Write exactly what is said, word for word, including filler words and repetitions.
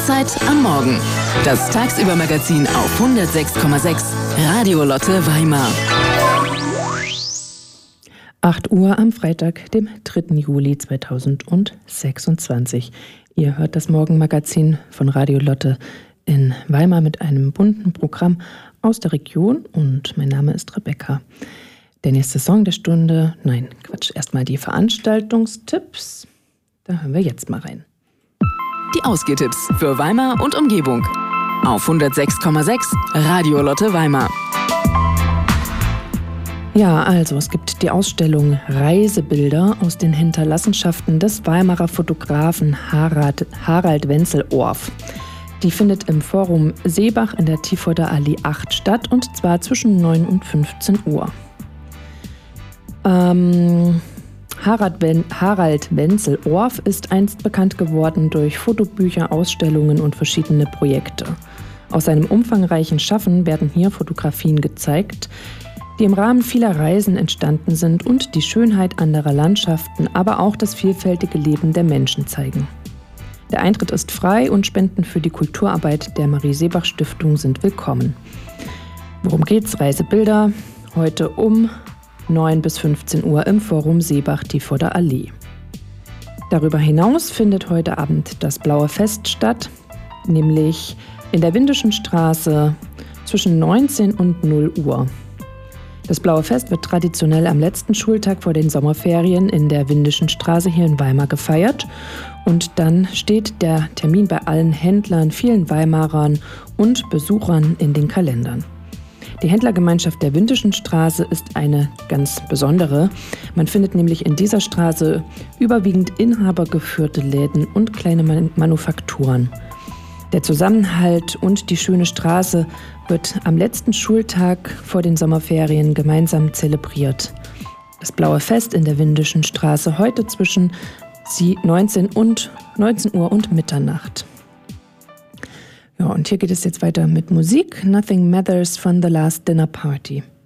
Uhrzeit am Morgen. Das Tagsüber-Magazin auf hundertsechs Komma sechs Radio Lotte Weimar. acht Uhr am Freitag, dem dritten Juli zweitausendsechsundzwanzig. Ihr hört das Morgenmagazin von Radio Lotte in Weimar mit einem bunten Programm aus der Region und mein Name ist Rebecca. Der nächste Song der Stunde, nein, Quatsch, erstmal die Veranstaltungstipps. Da hören wir jetzt mal rein. Die Ausgehtipps für Weimar und Umgebung auf hundertsechs Komma sechs Radio Lotte Weimar. Ja, also es gibt die Ausstellung Reisebilder aus den Hinterlassenschaften des Weimarer Fotografen Harald, Harald Wenzel-Orff. Die findet im Forum Seebach in der Tiforder Allee acht statt und zwar zwischen neun und fünfzehn Uhr. Ähm... Harald, Wen- Harald Wenzel-Orff ist einst bekannt geworden durch Fotobücher, Ausstellungen und verschiedene Projekte. Aus seinem umfangreichen Schaffen werden hier Fotografien gezeigt, die im Rahmen vieler Reisen entstanden sind und die Schönheit anderer Landschaften, aber auch das vielfältige Leben der Menschen zeigen. Der Eintritt ist frei und Spenden für die Kulturarbeit der Marie-Seebach-Stiftung sind willkommen. Worum geht's? Reisebilder. Heute um neun bis fünfzehn Uhr im Forum Seebach Tiforder Allee. Darüber hinaus findet heute Abend das Blaue Fest statt, nämlich in der Windischen Straße zwischen neunzehn und null Uhr. Das Blaue Fest wird traditionell am letzten Schultag vor den Sommerferien in der Windischen Straße hier in Weimar gefeiert und dann steht der Termin bei allen Händlern, vielen Weimarern und Besuchern in den Kalendern. Die Händlergemeinschaft der Windischen Straße ist eine ganz besondere. Man findet nämlich in dieser Straße überwiegend inhabergeführte Läden und kleine Man- Manufakturen. Der Zusammenhalt und die schöne Straße wird am letzten Schultag vor den Sommerferien gemeinsam zelebriert. Das Blaue Fest in der Windischen Straße heute zwischen neunzehn Uhr und Mitternacht. Ja, und hier geht es jetzt weiter mit Musik. Nothing Matters von The Last Dinner Party.